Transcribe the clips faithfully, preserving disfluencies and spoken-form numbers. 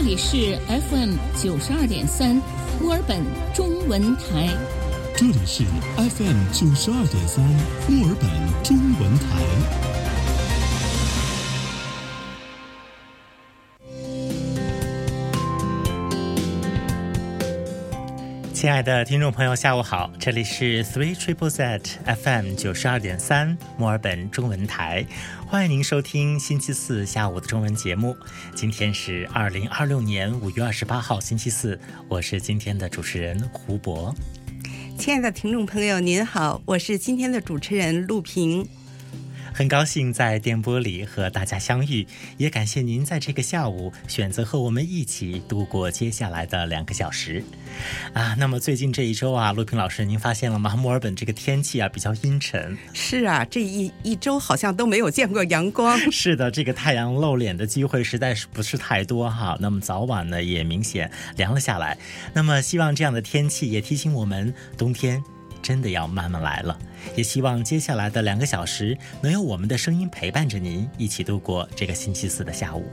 这里是 F M 九十二点三墨尔本中文台。 这里是 F M 九十二点三墨尔本中文台。 亲爱的听众朋友，下午好，这里是 Three Triple Z F M 九十二点三墨尔本中文台，欢迎您收听星期四下午的中文节目。今天是二零二六年五月二十八号星期四，我是今天的主持人胡博。 亲爱的听众朋友您好，我是今天的主持人陆平。 很高兴在电波里和大家相遇，也感谢您在这个下午选择和我们一起度过接下来的两个小时啊。那么最近这一周啊，陆平老师您发现了吗？墨尔本这个天气啊比较阴沉。 是啊，这一一周好像都没有见过阳光。 是的，这个太阳露脸的机会实在是不是太多哈。那么早晚呢也明显凉了下来。那么希望这样的天气也提醒我们，冬天真的要慢慢来了，也希望接下来的两个小时能有我们的声音陪伴着您，一起度过这个星期四的下午。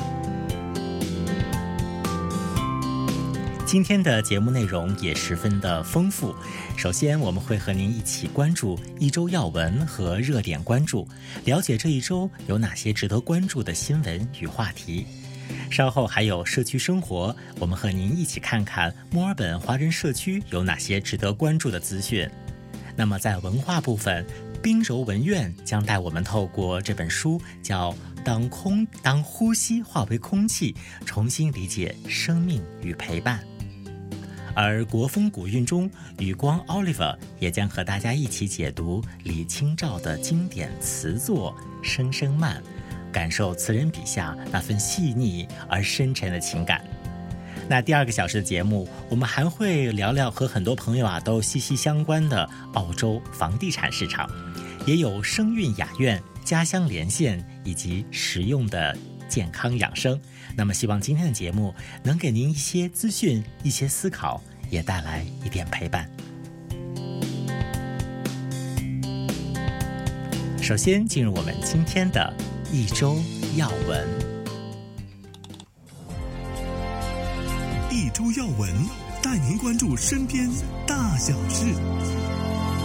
今天的节目内容也十分的丰富，首先我们会和您一起关注一周要闻和热点关注，了解这一周有哪些值得关注的新闻与话题。稍后还有社区生活，我们和您一起看看墨尔本华人社区有哪些值得关注的资讯。那么在文化部分，冰柔文苑将带我们透过这本书叫当空当呼吸化为空气，重新理解生命与陪伴。而国风古韵中，雨光 Oliver 也将和大家一起解读李清照的经典词作《声声慢》，感受词人笔下那份细腻而深沉的情感。那第二个小时的节目，我们还会聊聊和很多朋友啊都息息相关的澳洲房地产市场，也有声韵雅苑、家乡连线以及实用的健康养生。那么希望今天的节目能给您一些资讯、一些思考，也带来一点陪伴。首先进入我们今天的一周要闻。 一周要闻，带您关注身边大小事。